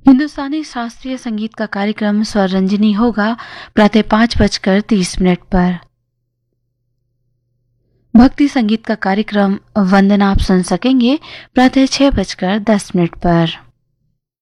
हिंदुस्तानी शास्त्रीय संगीत का कार्यक्रम स्वर रंजनी होगा प्रातः 5:30 पर। भक्ति संगीत का कार्यक्रम वंदना आप सुन सकेंगे प्रातः 6:10 पर।